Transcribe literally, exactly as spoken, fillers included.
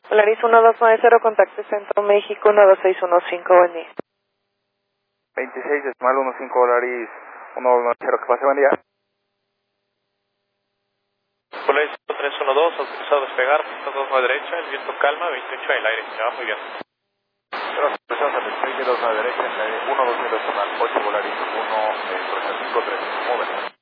Polaris uno dos nueve cero, contacto Centro México uno dos seis uno cinco, buen día. veintiséis decimal uno cinco Polaris uno dos nueve cero, que pase, buen día. Polaris tres uno dos, autorizado a despegar, punto dos a derecha, el viento calma, veintiocho el aire, se va muy bien. Gracias, empezamos a despegue, dos a derecha, uno dos nueve decimal ocho Polaris uno, cinco tres, muy bien.